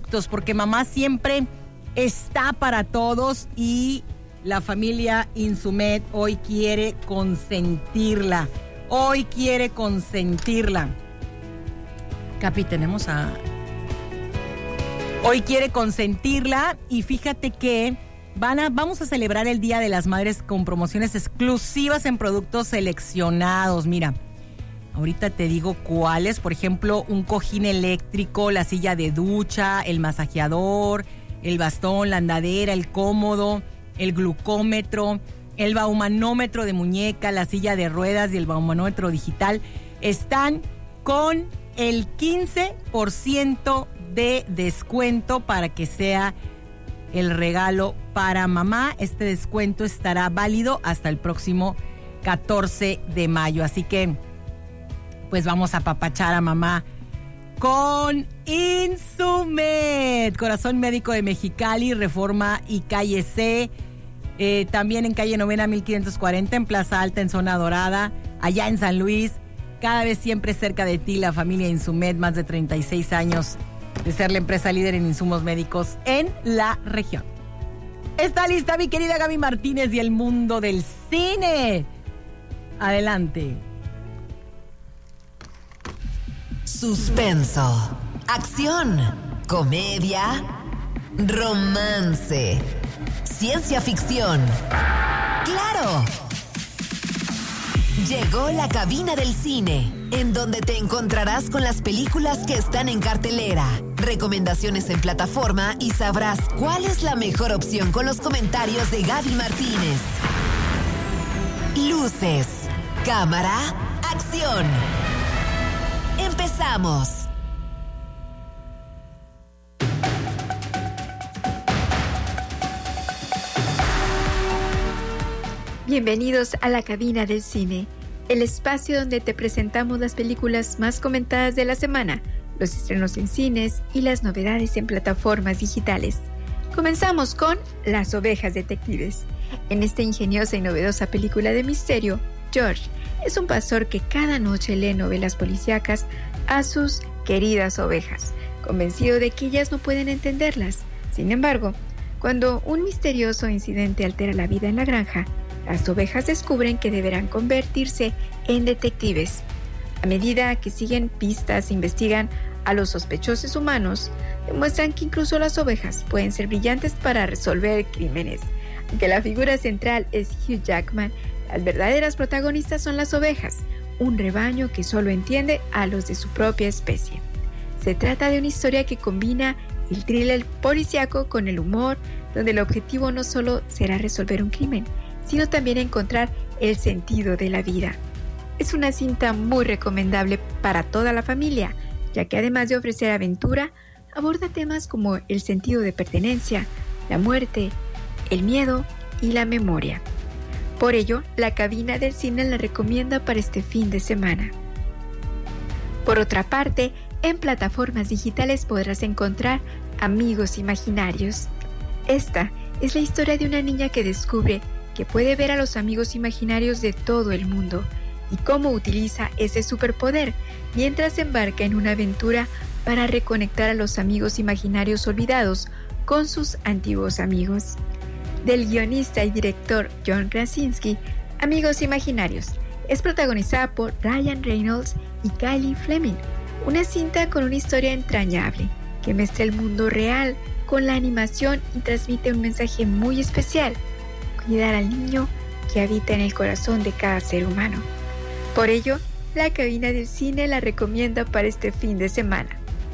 productos, porque mamá siempre está para todos y la familia Insumed hoy quiere consentirla. Capi, tenemos a... Hoy quiere consentirla y fíjate que vamos a celebrar el Día de las Madres con promociones exclusivas en productos seleccionados. Mira, ahorita te digo cuáles. Por ejemplo, un cojín eléctrico, la silla de ducha, el masajeador, el bastón, la andadera, el cómodo, el glucómetro, el baumanómetro de muñeca, la silla de ruedas y el baumanómetro digital. Están con el 15% de descuento para que sea el regalo para mamá. Este descuento estará válido hasta el próximo 14 de mayo. Así que, pues vamos a apapachar a mamá con Insumed. Corazón Médico de Mexicali, Reforma y Calle C. También en calle Novena 1540, en Plaza Alta, en Zona Dorada, allá en San Luis. Cada vez siempre cerca de ti, la familia Insumed, más de 36 años de ser la empresa líder en insumos médicos en la región. Está lista mi querida Gaby Martínez y el mundo del cine. Adelante. Suspenso, acción, comedia, romance, ciencia ficción. ¡Claro! Llegó la cabina del cine, en donde te encontrarás con las películas que están en cartelera, recomendaciones en plataforma y sabrás cuál es la mejor opción con los comentarios de Gaby Martínez. Luces, cámara, acción. ¡Empezamos! Bienvenidos a la cabina del cine, el espacio donde te presentamos las películas más comentadas de la semana, los estrenos en cines y las novedades en plataformas digitales. Comenzamos con Las Ovejas Detectives. En esta ingeniosa y novedosa película de misterio, George es un pastor que cada noche lee novelas policíacas a sus queridas ovejas, convencido de que ellas no pueden entenderlas. Sin embargo, cuando un misterioso incidente altera la vida en la granja, las ovejas descubren que deberán convertirse en detectives. A medida que siguen pistas e investigan a los sospechosos humanos, demuestran que incluso las ovejas pueden ser brillantes para resolver crímenes. Aunque la figura central es Hugh Jackman, las verdaderas protagonistas son las ovejas, un rebaño que solo entiende a los de su propia especie. Se trata de una historia que combina el thriller policíaco con el humor, donde el objetivo no solo será resolver un crimen, sino también encontrar el sentido de la vida. Es una cinta muy recomendable para toda la familia, ya que además de ofrecer aventura, aborda temas como el sentido de pertenencia, la muerte, el miedo y la memoria. Por ello, la cabina del cine la recomienda para este fin de semana. Por otra parte, en plataformas digitales podrás encontrar Amigos Imaginarios. Esta es la historia de una niña que descubre que puede ver a los amigos imaginarios de todo el mundo y cómo utiliza ese superpoder mientras se embarca en una aventura para reconectar a los amigos imaginarios olvidados con sus antiguos amigos. Del guionista y director John Krasinski, Amigos Imaginarios es protagonizada por Ryan Reynolds y Kylie Fleming, una cinta con una historia entrañable que mezcla el mundo real con la animación y transmite un mensaje muy especial: cuidar al niño que habita en el corazón de cada ser humano. Por ello, la cabina del cine la recomienda para este fin de semana.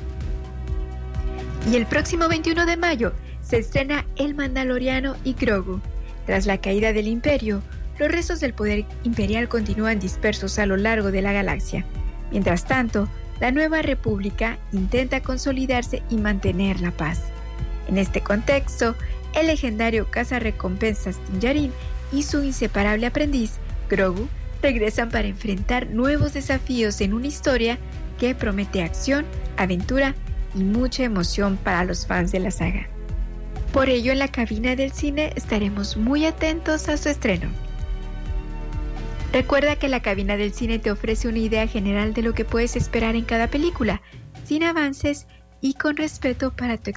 Y el próximo 21 de mayo se estrena El Mandaloriano y Grogu. Tras la caída del Imperio, los restos del poder imperial continúan dispersos a lo largo de la galaxia. Mientras tanto, la Nueva República intenta consolidarse y mantener la paz. En este contexto, el legendario cazarrecompensas Din Djarin y su inseparable aprendiz, Grogu, regresan para enfrentar nuevos desafíos en una historia que promete acción, aventura y mucha emoción para los fans de la saga. Por ello, en la cabina del cine estaremos muy atentos a su estreno. Recuerda que la cabina del cine te ofrece una idea general de lo que puedes esperar en cada película, sin avances y con respeto para tu